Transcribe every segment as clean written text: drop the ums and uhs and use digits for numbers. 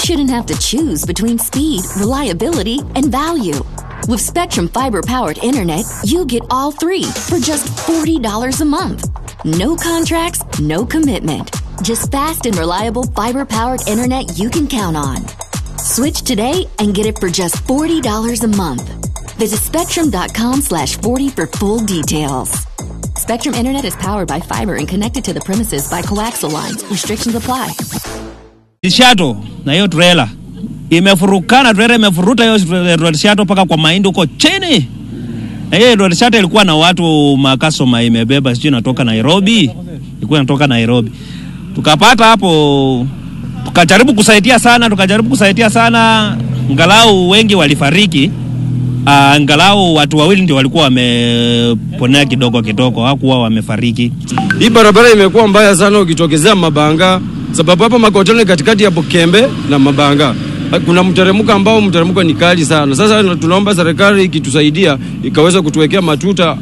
shouldn't have to choose between speed, reliability, and value. With Spectrum Fiber-powered internet, you get all three for just $40 a month. No contracts, no commitment. Just fast and reliable fiber-powered internet you can count on. Switch today and get it for just $40 a month. Visit spectrum.com/40 for full details. Spectrum Internet is powered by fiber and connected to the premises by coaxial lines. Restrictions apply. Shato na hiyo trailer imefurukana, trailer imefuruta hiyo shato paka kwa mahindi huko chini. Na hiyo shato ilikuwa na watu makasoma imebeba, sio inatoka Nairobi. Ilikuwa inatoka Nairobi. Tukapata hapo, tukajaribu kusaidia sana, angalau wengi walifariki. Angalau watu wawili ndio walikuwa wameponea kidogo, hakuwa wamefariki. Hii barabara imekuwa mbaya sana ukitokezea Mabanga, sababu hapa Makotoni katikati ya Bukembe na Mabanga kuna mteremko ni kali sana. Sasa tunaomba serikali ikitusaidia ikaweza kutuwekea matuta.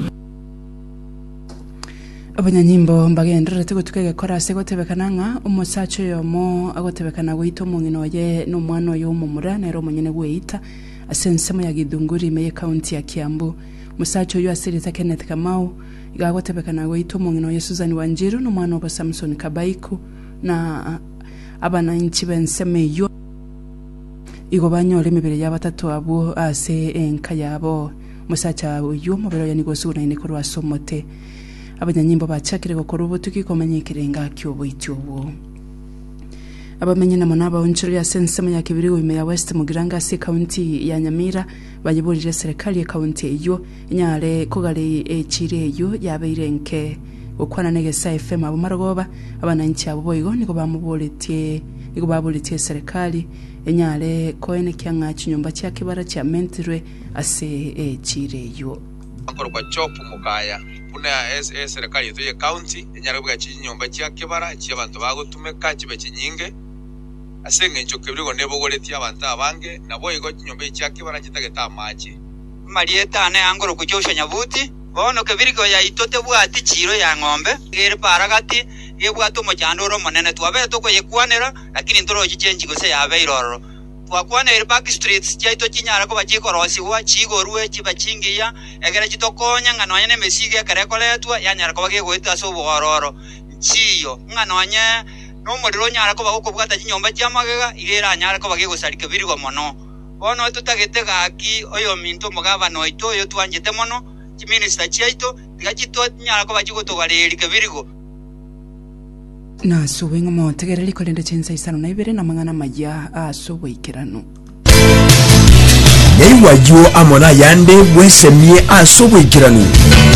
Abanyanyimbo mbagenderete gutukege korase gotebekananga umusacho yomo agotebekana gwito mungino ye n'umwana yo mumura nero munyene gweita asensemo ya Gidunguri meye county ya Kiambu. Musacho yo asirita Kenneth Kamau igagotebekana gwito mungino ye Susan Wanjiru n'umwana wa Samson Kabaiku na abana inchi benseme yo igobanyole mibere ya batatu abo ase enka yabo. Musacha yo mubero ya nigosuna ine kurwa somote. Abanyanyimbo bachakire gukora ubutuki komenyekirenga kyobo ityobo. Abamenye na monaba unchuri ya sensema ya kibiri wime ya West Mugiranga si county ya Nyamira bayiburije serikali ya county iyo nyare kugale echire iyo yaberenke ukwana negesa FM abo maragoba abananchi abo boyigo niko bamuboletie serikali enyare koene kyanga chinyumba cya kibara cya mentre ase echire iyo akorwa chopu mukaya una serikali yetu ya county enyarabuga chinyomba cya kibara cy'abantu bagotumeka kibe kinyinge asenge ncho kibirigo nebogoletia abantu abange nabo igo kinyomba cya kibara kitageta amaji marieta ane angoro kucyosha nyabuti bono kibirigo ya itote bwati chiro ya ngombe gere paragati yebwato mo cyandoro monene twabe to koyekwanera lakini ndoro gichenji gose yabe iroro twakwana iri back streets cyaito kinyara ko bagikorosi wa chigorwe kibakingiya egera kitokonya nganwanye nemesige karekoletwa yanyara ko bagigwita so bororo chiyo nganwanye no modiro nyara ko bagokobwata kinyomba cyamagega igera nyara ko bagigusarika birigo mono bono tutagete gaki oyo minto mugaba noito yo twanjete mono kiminista cyaito digakito nyara ko bagigotogareri kebirigo na suwenga mo tegere liko lende chensa isano na ibere na mangana majya aso ikirano Yaiwa jo amona yande bwesemie aso ikirano